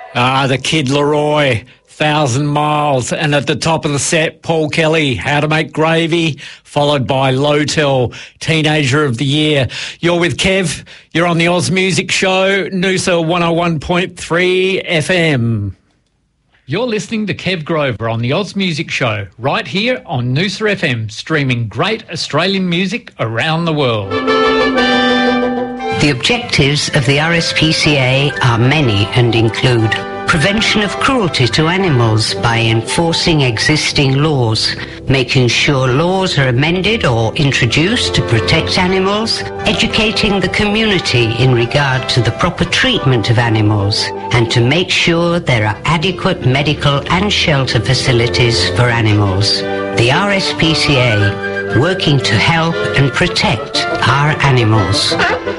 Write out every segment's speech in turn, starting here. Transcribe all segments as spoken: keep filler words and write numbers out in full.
Ah, the Kid Leroy, Thousand Miles. And at the top of the set, Paul Kelly, How to Make Gravy, followed by Lowtel, Teenager of the Year. You're with Kev. You're on the Oz Music Show, Noosa one oh one point three F M. You're listening to Kev Grover on the Oz Music Show, right here on Noosa F M, streaming great Australian music around the world. The objectives of the R S P C A are many and include prevention of cruelty to animals by enforcing existing laws, making sure laws are amended or introduced to protect animals, educating the community in regard to the proper treatment of animals, and to make sure there are adequate medical and shelter facilities for animals. The R S P C A, working to help and protect our animals.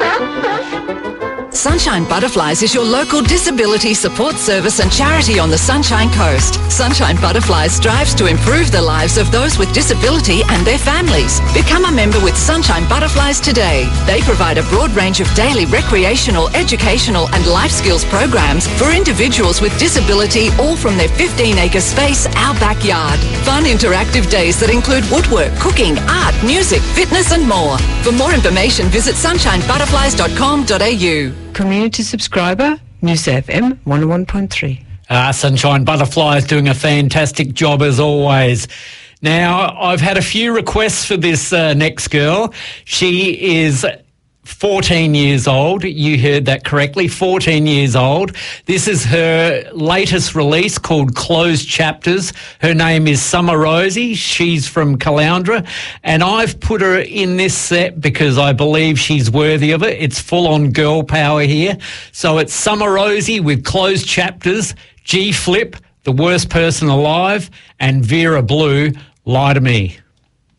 Sunshine Butterflies is your local disability support service and charity on the Sunshine Coast. Sunshine Butterflies strives to improve the lives of those with disability and their families. Become a member with Sunshine Butterflies today. They provide a broad range of daily recreational, educational and life skills programs for individuals with disability, all from their fifteen acre space, our backyard. Fun interactive days that include woodwork, cooking, art, music, fitness and more. For more information, visit sunshine butterflies dot com dot a u. Community subscriber, Noosa F M one oh one point three. Ah, Sunshine Butterflies doing a fantastic job as always. Now, I've had a few requests for this uh, next girl. She is fourteen years old. You heard that correctly, fourteen years old. This is her latest release called Closed Chapters. Her name is Summer Rosie. She's from Caloundra, and I've put her in this set because I believe she's worthy of it. It's full-on girl power here. So it's Summer Rosie with Closed Chapters, G Flip, The Worst Person Alive, and Vera Blue, Lie to Me.